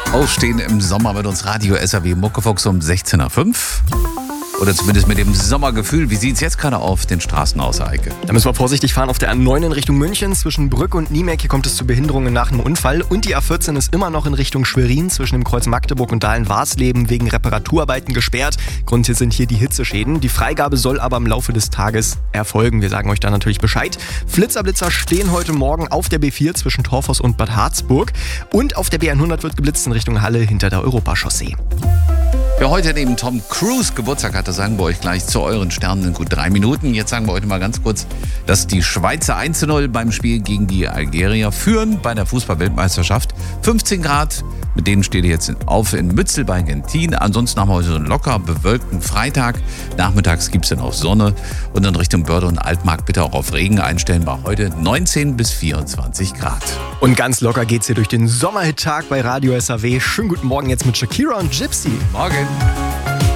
Aufstehen im Sommer mit uns Radio SAW Muckefuchs um 16.05 Uhr. Oder zumindest mit dem Sommergefühl. Wie sieht es jetzt gerade auf den Straßen aus, Eike? Da müssen wir vorsichtig fahren auf der A9 in Richtung München. Zwischen Brück und Niemek, hier kommt es zu Behinderungen nach einem Unfall. Und die A14 ist immer noch in Richtung Schwerin zwischen dem Kreuz Magdeburg und Dahlen-Warsleben wegen Reparaturarbeiten gesperrt. Grund hier sind hier die Hitzeschäden. Die Freigabe soll aber im Laufe des Tages erfolgen. Wir sagen euch da natürlich Bescheid. Blitzer stehen heute Morgen auf der B4 zwischen Torfhaus und Bad Harzburg. Und auf der B100 wird geblitzt in Richtung Halle hinter der Europachaussee. Wer heute neben Tom Cruise Geburtstag hatte, sagen wir euch gleich zu euren Sternen in gut 3 Minuten. Jetzt sagen wir heute mal ganz kurz, dass die Schweizer 1:0 beim Spiel gegen die Algerier führen bei der Fußball-Weltmeisterschaft. 15 Grad, mit denen steht ihr jetzt auf in Mützel bei Gentin. Ansonsten haben wir heute so einen locker bewölkten Freitag. Nachmittags gibt es dann auch Sonne und in Richtung Börde und Altmark bitte auch auf Regen einstellen. Bei heute 19 bis 24 Grad. Und ganz locker geht's hier durch den Sommerhit-Tag bei Radio SAW. Schönen guten Morgen jetzt mit Shakira und Gypsy. Morgen.